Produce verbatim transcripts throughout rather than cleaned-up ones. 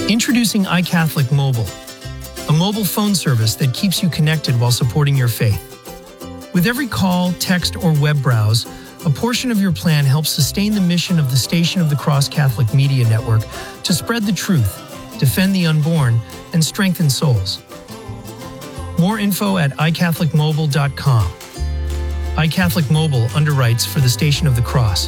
Introducing iCatholic Mobile, a mobile phone service that keeps you connected while supporting your faith. With every call, text, or web browse, a portion of your plan helps sustain the mission of the Station of the Cross Catholic Media Network to spread the truth, defend the unborn, and strengthen souls. More info at i catholic mobile dot com. iCatholic Mobile underwrites for the Station of the Cross.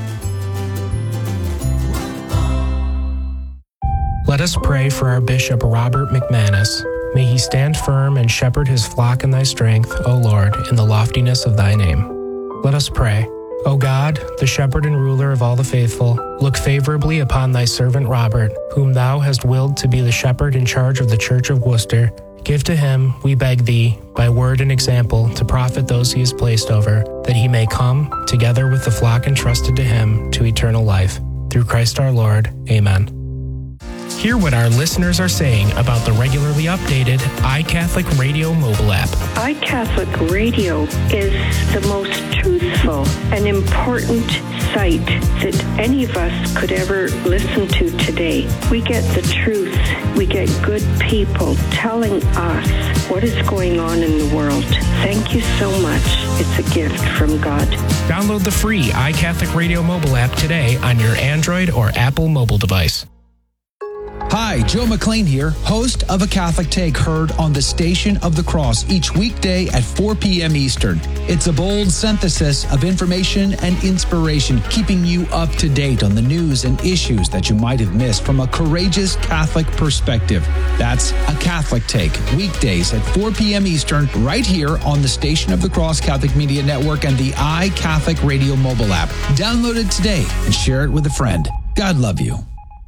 Let us pray for our Bishop Robert McManus. May he stand firm and shepherd his flock in thy strength, O Lord, in the loftiness of thy name. Let us pray. O God, the shepherd and ruler of all the faithful, look favorably upon thy servant Robert, whom thou hast willed to be the shepherd in charge of the Church of Worcester. Give to him, we beg thee, by word and example, to profit those he has placed over, that he may come, together with the flock entrusted to him, to eternal life. Through Christ our Lord. Amen. Hear what our listeners are saying about the regularly updated iCatholic Radio mobile app. iCatholic Radio is the most truthful and important site that any of us could ever listen to today. We get the truth. We get good people telling us what is going on in the world. Thank you so much. It's a gift from God. Download the free iCatholic Radio mobile app today on your Android or Apple mobile device. Hi, Joe McLean here, host of A Catholic Take, heard on the Station of the Cross each weekday at four p.m. Eastern. It's a bold synthesis of information and inspiration, keeping you up to date on the news and issues that you might have missed from a courageous Catholic perspective. That's A Catholic Take, weekdays at four p.m. Eastern, right here on the Station of the Cross Catholic Media Network and the iCatholic Radio mobile app. Download it today and share it with a friend. God love you.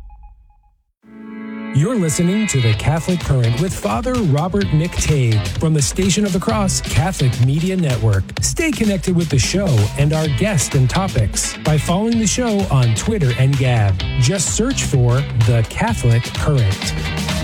You're listening to The Catholic Current with Father Robert McTague from the Station of the Cross Catholic Media Network. Stay connected with the show and our guests and topics by following the show on Twitter and Gab. Just search for The Catholic Current.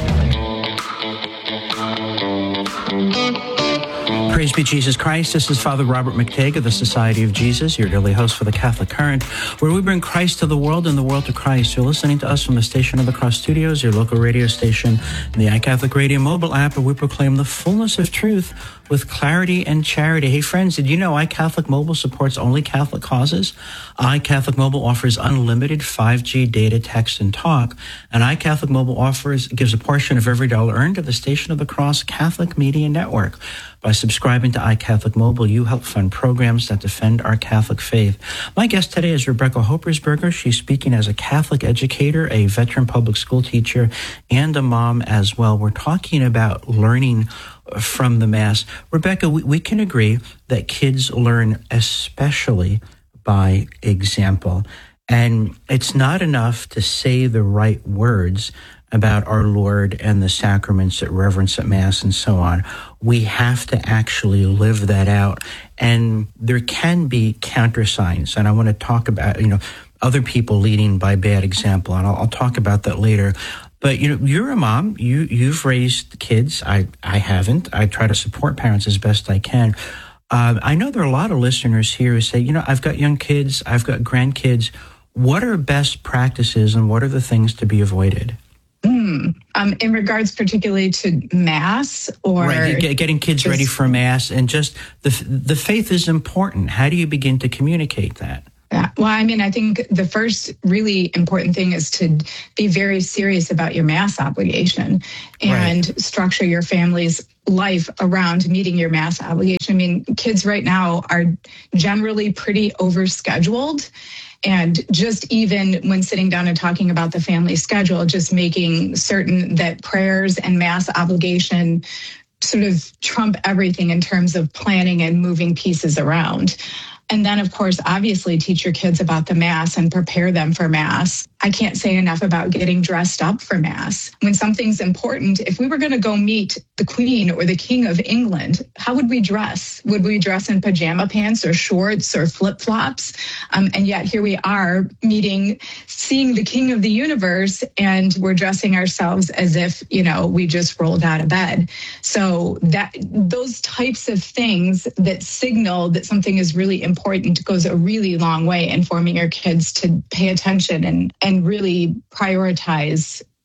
Praise be Jesus Christ. This is Father Robert McTague of the Society of Jesus, your daily host for the Catholic Current, where we bring Christ to the world and the world to Christ. You're listening to us from the Station of the Cross Studios, your local radio station, and the iCatholic Radio mobile app, where we proclaim the fullness of truth with clarity and charity. Hey, friends, did you know iCatholic Mobile supports only Catholic causes? iCatholic Mobile offers unlimited five G data, text, and talk, and iCatholic Mobile offers gives a portion of every dollar earned to the Station of the Cross Catholic Media Network. By subscribing to iCatholic Mobile, you help fund programs that defend our Catholic faith. My guest today is Rebecca Hoppersberger. She's speaking as a Catholic educator, a veteran public school teacher, and a mom as well. We're talking about learning from the Mass. Rebecca, we, we can agree that kids learn especially by example. And it's not enough to say the right words about our Lord and the sacraments at reverence at Mass and so on. We have to actually live that out. And there can be countersigns. And I want to talk about, you know, other people leading by bad example. And I'll, I'll talk about that later. But, you know, you're a mom. You, you've raised kids. I, I haven't. I try to support parents as best I can. Uh, I know there are a lot of listeners here who say, you know, I've got young kids. I've got grandkids. What are best practices and what are the things to be avoided? Mm, um, in regards particularly to Mass or... Right, getting kids just ready for Mass, and just the the faith is important. How do you begin to communicate that? Yeah. Well, I mean, I think the first really important thing is to be very serious about your Mass obligation and right. structure your family's life around meeting your Mass obligation. I mean, kids right now are generally pretty overscheduled. And just even when sitting down and talking about the family schedule, just making certain that prayers and Mass obligation sort of trump everything in terms of planning and moving pieces around. And then, of course, obviously teach your kids about the Mass and prepare them for Mass. I can't say enough about getting dressed up for Mass. When something's important, if we were going to go meet the Queen or the King of England, how would we dress? Would we dress in pajama pants or shorts or flip-flops? Um, and yet here we are meeting, seeing the King of the universe, and we're dressing ourselves as if, you know, we just rolled out of bed. So that those types of things that signal that something is really important goes a really long way in forming your kids to pay attention and and really prioritize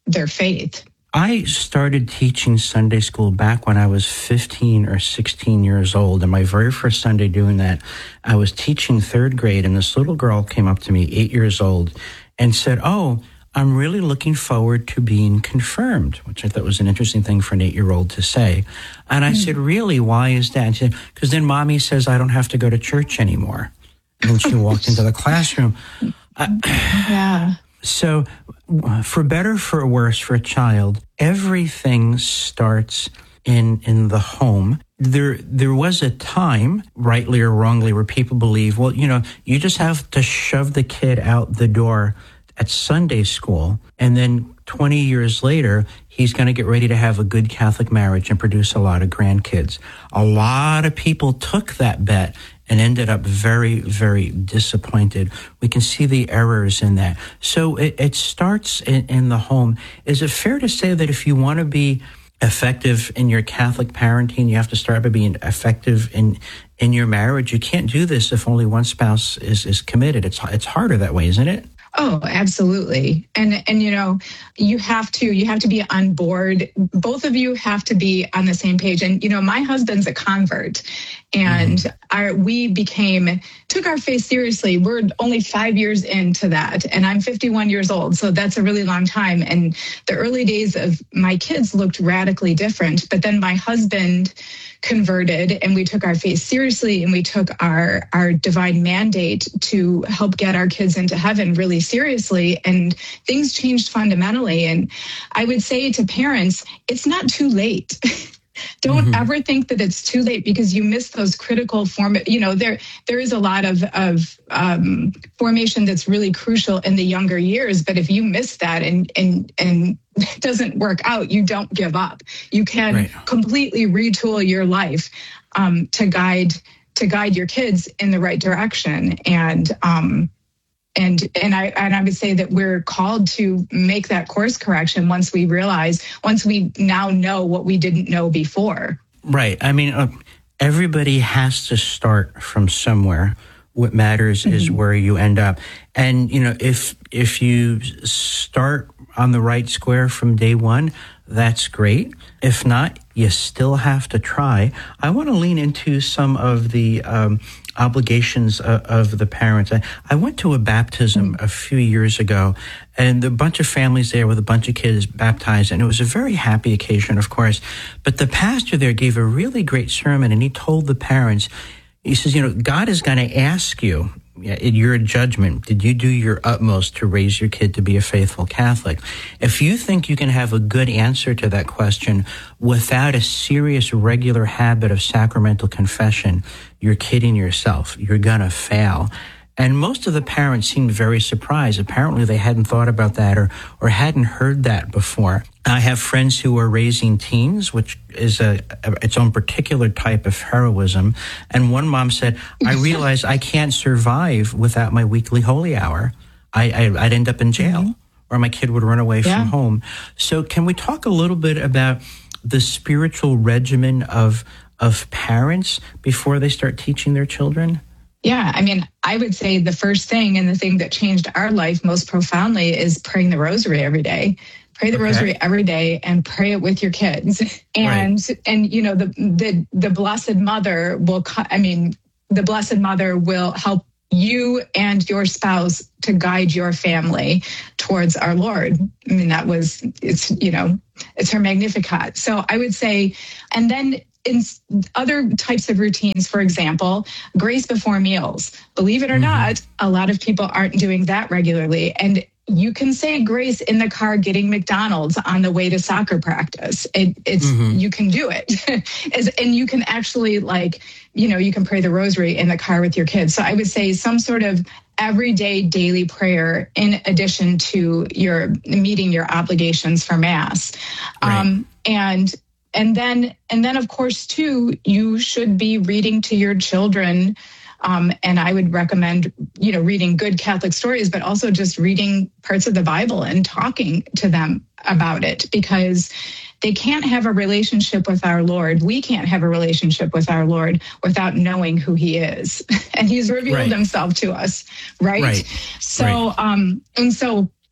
their faith. I started teaching Sunday school back when I was fifteen or sixteen years old. And my very first Sunday doing that, I was teaching third grade, and this little girl came up to me, eight years old, and said, "Oh, I'm really looking forward to being confirmed," which I thought was an interesting thing for an eight-year-old to say. And I mm. said, "Really, why is that?" And she said, "Because then Mommy says I don't have to go to church anymore." And then she walked into the classroom. I, yeah. So for better, for worse, for a child, everything starts in in the home. There there was a time, rightly or wrongly, where people believe, well, you know, you just have to shove the kid out the door at Sunday school, and then twenty years later, he's going to get ready to have a good Catholic marriage and produce a lot of grandkids. A lot of people took that bet and ended up very, very disappointed. We can see the errors in that. So it, it starts in, in the home. Is it fair to say that if you want to be effective in your Catholic parenting, you have to start by being effective in in your marriage? You can't do this if only one spouse is, is committed. It's it's harder that way, isn't it? Oh, absolutely. And, and, you know, you have to, you have to be on board. Both of you have to be on the same page. And, you know, my husband's a convert, and mm-hmm. our, we became, took our faith seriously. We're only five years into that, and I'm fifty-one years old. So that's a really long time. And the early days of my kids looked radically different, but then my husband converted, and we took our faith seriously, and we took our our divine mandate to help get our kids into heaven really seriously, and things changed fundamentally. And I would say to parents, it's not too late. Don't mm-hmm. ever think that it's too late, because you miss those critical form. You know, there there is a lot of of um, formation that's really crucial in the younger years. But if you miss that and and and it doesn't work out, you don't give up. You can right. completely retool your life um, to guide to guide your kids in the right direction. And um, And and I and I would say that we're called to make that course correction once we realize, once we now know what we didn't know before. Right. I mean, uh, everybody has to start from somewhere. What matters mm-hmm. is where you end up. And, you know, if if you start on the right square from day one, that's great. If not, you still have to try. I want to lean into some of the um, obligations of, of the parents. I, I went to a baptism a few years ago, and a bunch of families there with a bunch of kids baptized, and it was a very happy occasion, of course. But the pastor there gave a really great sermon, and he told the parents, he says, you know, God is going to ask you, in your judgment, did you do your utmost to raise your kid to be a faithful Catholic? If you think you can have a good answer to that question without a serious, regular habit of sacramental confession, you're kidding yourself. You're going to fail. And most of the parents seemed very surprised. Apparently they hadn't thought about that or, or hadn't heard that before. I have friends who are raising teens, which is a, a its own particular type of heroism. And one mom said, I realized I can't survive without my weekly holy hour. I, I, I'd end up in jail, mm-hmm. or my kid would run away yeah. from home. So can we talk a little bit about the spiritual regimen of of parents before they start teaching their children? Yeah, I mean, I would say the first thing, and the thing that changed our life most profoundly, is praying the rosary every day. Pray the okay. rosary every day and pray it with your kids. And, right. and you know, the, the, the Blessed Mother will, I mean, the Blessed Mother will help you and your spouse to guide your family towards our Lord. I mean, that was, it's, you know, it's her Magnificat. So I would say, and then in other types of routines, for example, grace before meals. Believe it or mm-hmm. not, a lot of people aren't doing that regularly. And you can say grace in the car getting McDonald's on the way to soccer practice. It, it's mm-hmm. you can do it. And you can actually, like, you know, you can pray the rosary in the car with your kids. So I would say some sort of everyday daily prayer in addition to your meeting your obligations for Mass. Right. Um, and And then, and then, of course, too, you should be reading to your children. Um, and I would recommend, you know, reading good Catholic stories, but also just reading parts of the Bible and talking to them about it, because they can't have a relationship with our Lord. We can't have a relationship with our Lord without knowing who he is. And he's revealed right. himself to us, right? right. So, right. um, and so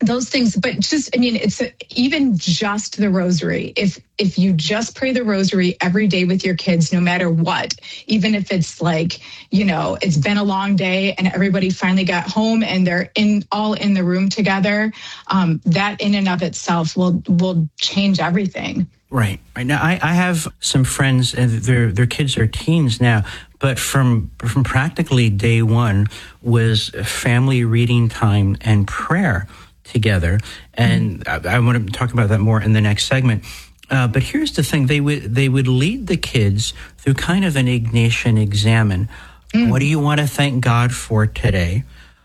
those things, but just, I mean, it's a, even just the rosary. If, if you just pray the rosary every day with your kids, no matter what, even if it's like, you know, it's been a long day and everybody finally got home and they're in all in the room together, um, that in and of itself will, will change everything. Right. Right now, I, I have some friends, and their their kids are teens now. But from from practically day one was family reading time and prayer together, and mm-hmm. I, I want to talk about that more in the next segment. Uh, but here's the thing: they would they would lead the kids through kind of an Ignatian examine. Mm. What do you want to thank God for today?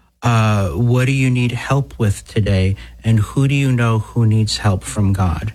Uh, what do you need help with today? And who do you know who needs help from God?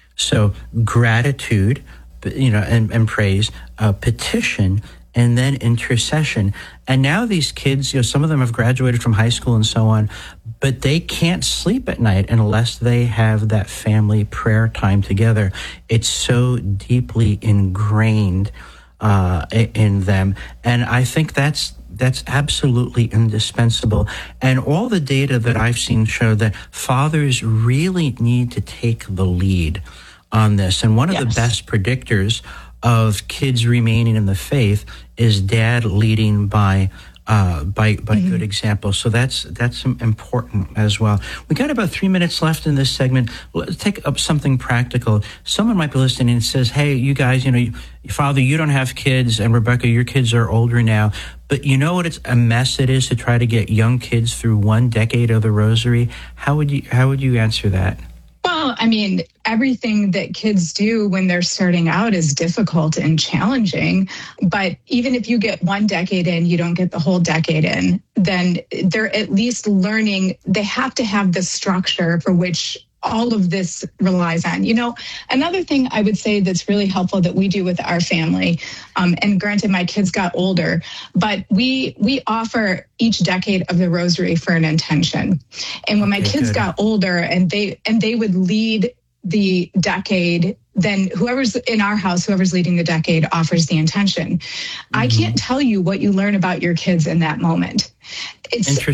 So gratitude, you know, and, and praise, uh, petition, and then intercession. And now these kids, you know, some of them have graduated from high school and so on, but they can't sleep at night unless they have that family prayer time together. It's so deeply ingrained uh, in them. And I think that's That's absolutely indispensable. And all the data that I've seen show that fathers really need to take the lead on this. And one of yes. the best predictors of kids remaining in the faith is dad leading by uh, by by mm-hmm. good example. So that's that's important as well. We got about three minutes left in this segment. Let's take up something practical. Someone might be listening and says, "Hey, you guys, you know, you, Father, you don't have kids, and Rebecca, your kids are older now. But you know what it's a mess it is to try to get young kids through one decade of the Rosary." How would you how would you answer that? Well, I mean, everything that kids do when they're starting out is difficult and challenging. But even if you get one decade in, you don't get the whole decade in, then they're at least learning. They have to have the structure for which all of this relies on. You know, another thing I would say that's really helpful that we do with our family, um, and granted my kids got older, but we we offer each decade of the Rosary for an intention. And when my okay, kids good. got older and they and they would lead the decade, then whoever's in our house, whoever's leading the decade offers the intention. Mm-hmm. I can't tell you what you learn about your kids in that moment. It's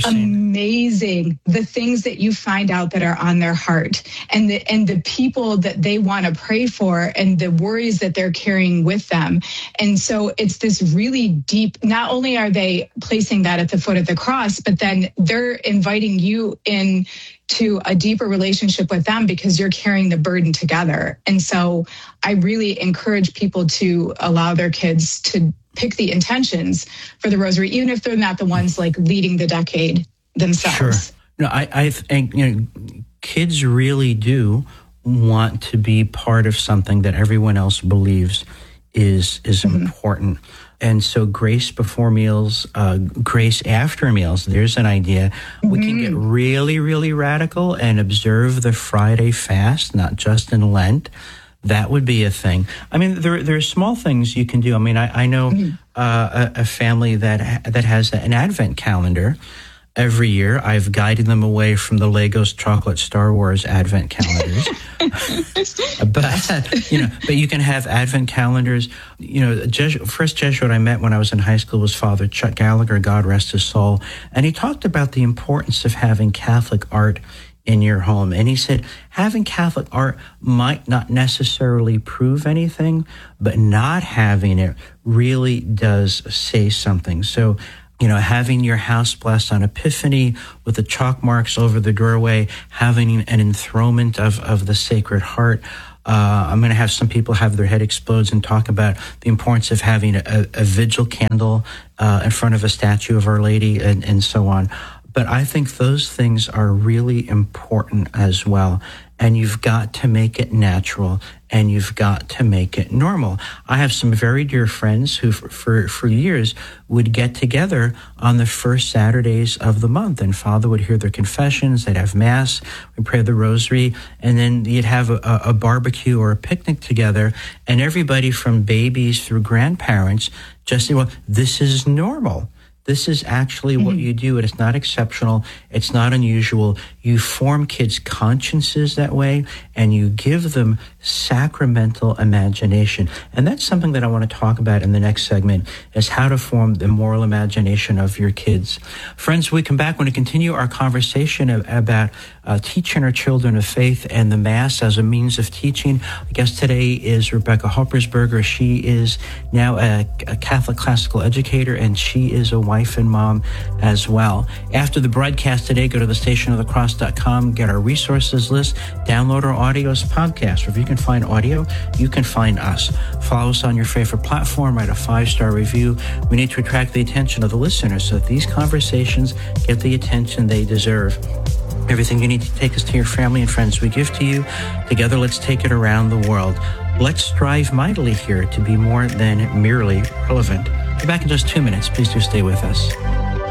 amazing the things that you find out that are on their heart, and the and the people that they want to pray for, and the worries that they're carrying with them. And so it's this really deep, not only are they placing that at the foot of the cross, but then they're inviting you in to a deeper relationship with them because you're carrying the burden together. And so I really encourage people to allow their kids to pick the intentions for the Rosary, even if they're not the ones like leading the decade themselves. Sure. No, I, I think, you know, kids really do want to be part of something that everyone else believes is is mm-hmm. important. And so grace before meals, uh, grace after meals, there's an idea. Mm-hmm. We can get really, really radical and observe the Friday fast, not just in Lent. That would be a thing. I mean, there there are small things you can do. I mean, I, I know mm-hmm. uh, a, a family that that has an Advent calendar. Every year, I've guided them away from the Legos chocolate Star Wars Advent calendars. but you know, but you can have Advent calendars. You know, the Jesuit, first Jesuit I met when I was in high school was Father Chuck Gallagher, God rest his soul, and he talked about the importance of having Catholic art in your home. And he said, having Catholic art might not necessarily prove anything, but not having it really does say something. So, you know, having your house blessed on Epiphany with the chalk marks over the doorway, having an enthronement of, of the Sacred Heart. Uh, I'm going to have some people have their head explodes and talk about the importance of having a, a vigil candle uh, in front of a statue of Our Lady and, and so on. But I think those things are really important as well. And you've got to make it natural, and you've got to make it normal. I have some very dear friends who for, for, for years would get together on the first Saturdays of the month, and Father would hear their confessions, they'd have Mass, we'd pray the Rosary, and then you'd have a, a barbecue or a picnic together, and everybody from babies through grandparents just say, well, this is normal. This is actually what mm-hmm. you do. It's not exceptional. It's not unusual. You form kids' consciences that way, and you give them sacramental imagination. And that's something that I want to talk about in the next segment, is how to form the moral imagination of your kids. Friends, we come back, we're going to continue our conversation about uh, teaching our children of faith and the Mass as a means of teaching. Our guest today is Rebecca Hoppersberger. She is now a, a Catholic classical educator, and she is a wife and mom as well. After the broadcast today, go to the station of the cross dot com, get our resources list, download our audio as podcast. If you can find audio, you can find us. Follow us on your favorite platform, write a five-star review. We need to attract the attention of the listeners so that these conversations get the attention they deserve. Everything you need to take us to your family and friends we give to you. Together, let's take it around the world. Let's strive mightily here to be more than merely relevant. Be back in just two minutes. Please do stay with us.